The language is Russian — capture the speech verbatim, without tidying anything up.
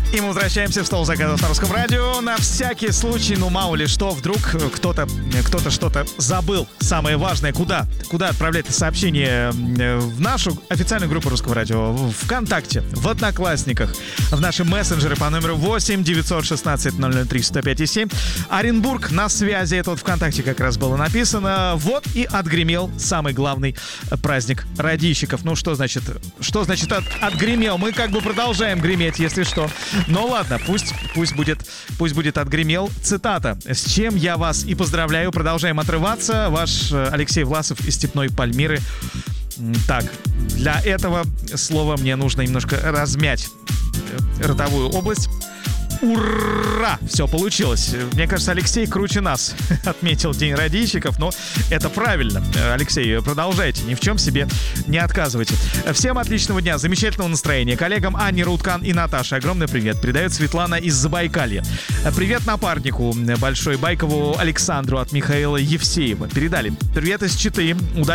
И мы возвращаемся в стол заказов на Русском радио. На всякий случай, ну мало ли что, вдруг кто-то, кто-то что-то забыл. Самое важное, куда? Куда отправлять это сообщение? В нашу официальную группу Русского радио, в ВКонтакте, в Одноклассниках, в наши мессенджеры по номеру восемь девятьсот шестнадцать ноль ноль три сто пять семь. Оренбург на связи. Это вот ВКонтакте как раз было написано. Вот и отгремел самый главный праздник радийщиков. Ну что значит, что значит от, отгремел? Мы как бы продолжаем греметь, если что. Ну ладно, пусть, пусть, будет, пусть будет отгремел. Цитата. «С чем я вас и поздравляю. Продолжаем отрываться. Ваш Алексей Власов из Степной Пальмиры». Так, для этого слова мне нужно немножко размять ротовую область. Ура! Все получилось. Мне кажется, Алексей круче нас отметил День радийщиков, но это правильно. Алексей, продолжайте, ни в чем себе не отказывайте. Всем отличного дня, замечательного настроения. Коллегам Анне Руткан и Наташе огромный привет. Передает Светлана из Забайкалья. Привет напарнику большой Байкову Александру от Михаила Евсеева. Передали. Привет из Читы. Удачи.